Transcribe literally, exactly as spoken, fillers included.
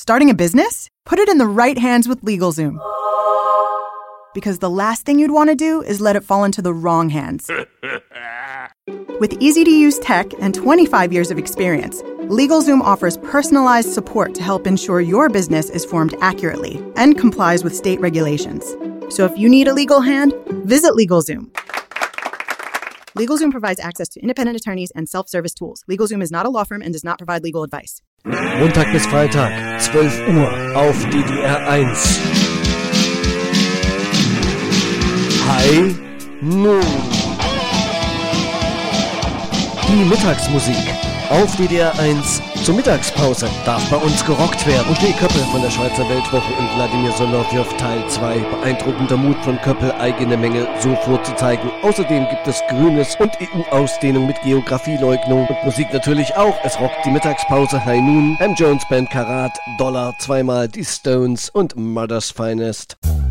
Starting a business? Put it in the right hands with LegalZoom. Because the last thing you'd want to do is let it fall into the wrong hands. With easy-to-use tech and twenty-five years of experience, LegalZoom offers personalized support to help ensure your business is formed accurately and complies with state regulations. So if you need a legal hand, visit LegalZoom. LegalZoom provides access to independent attorneys and self-service tools. LegalZoom is not a law firm and does not provide legal advice. Montag bis Freitag, zwölf Uhr auf D D R eins. High Noon. Die Mittagsmusik auf D D R eins. Zur Mittagspause darf bei uns gerockt werden. Und Lee Köppel von der Schweizer Weltwoche und Wladimir Solowjow Teil zwei. Beeindruckender Mut von Köppel, eigene Mängel so vorzuzeigen. Außerdem gibt es Grünes und E U-Ausdehnung mit Geografieleugnung. Und Musik natürlich auch. Es rockt die Mittagspause. High Noon, M. Jones Band, Karat, Dollar, zweimal die Stones und Mother's Finest.